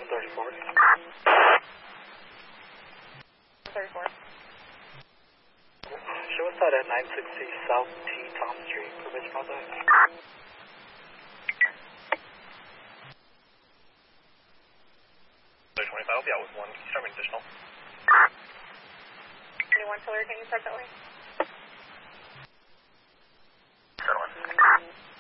134. 34. Show us that at 960 South T. Tom Street, provision contact. 25, yeah, with one, starting additional. 21 Tiller, can you start that way?